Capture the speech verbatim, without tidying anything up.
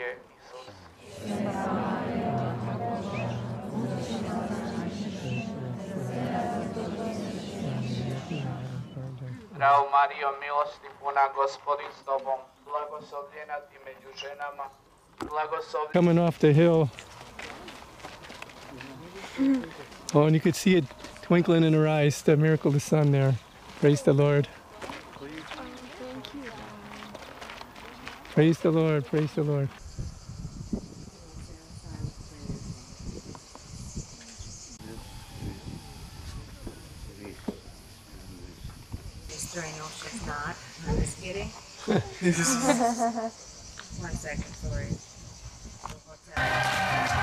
Isus. Zdravo Marijo, milosti puna, Gospodin s tobom, blagoslovljena ti među ženama, blagoslovljena. Coming off the hill. Oh, and you could see it twinkling in her eyes, the miracle of the sun there. Praise the Lord. Praise the Lord, praise the Lord. Sister, I know she's not. I'm just kidding. One second, sorry.